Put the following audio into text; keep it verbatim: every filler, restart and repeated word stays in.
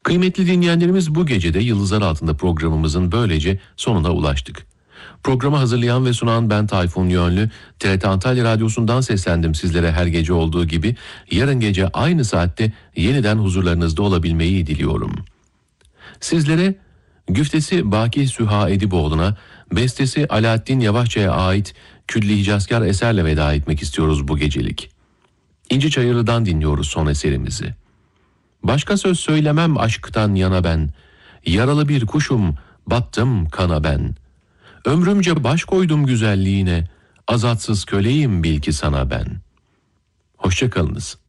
Kıymetli dinleyenlerimiz, bu gece de Yıldızlar Altında programımızın böylece sonuna ulaştık. Programı hazırlayan ve sunan ben Tayfun Yönlü, T R T Antalya Radyosu'ndan seslendim sizlere her gece olduğu gibi. Yarın gece aynı saatte yeniden huzurlarınızda olabilmeyi diliyorum. Sizlere güftesi Baki Süha Ediboğlu'na, bestesi Alaaddin Yavaşça'ya ait Külli Hicazkar eserle veda etmek istiyoruz bu gecelik. İnci Çayırlı'dan dinliyoruz son eserimizi. Başka söz söylemem aşktan yana ben, yaralı bir kuşum, battım kana ben. Ömrümce baş koydum güzelliğine, azatsız köleyim bil ki sana ben. Hoşça kalınız.